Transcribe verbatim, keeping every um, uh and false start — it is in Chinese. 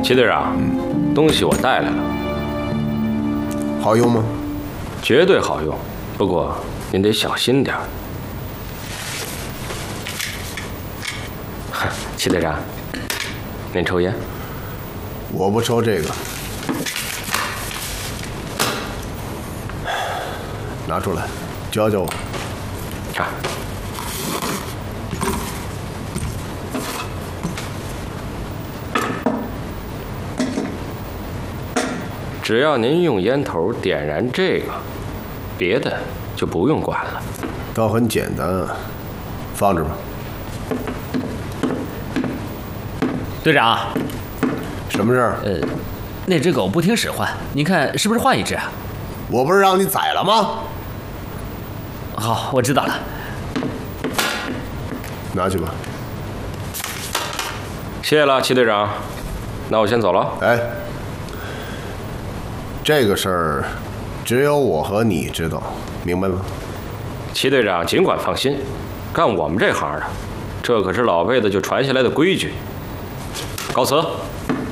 齐队长，嗯，东西我带来了， 好用吗？ 绝对好用，不过您得小心点儿。齐队长，您抽烟？ 我不抽这个。拿出来，教教我。 啊。 只要您用烟头点燃这个，别的就不用管了。 倒很简单啊，放着吧。 队长， 什么事儿？ 呃，那只狗不听使唤，您看是不是换一只啊？ 我不是让你宰了吗？ 好，我知道了。 拿去吧。 谢了，齐队长。那我先走了。 哎。 这个事儿，只有我和你知道，明白吗？ 齐队长尽管放心，干我们这行的，这可是老辈子就传下来的规矩。告辞。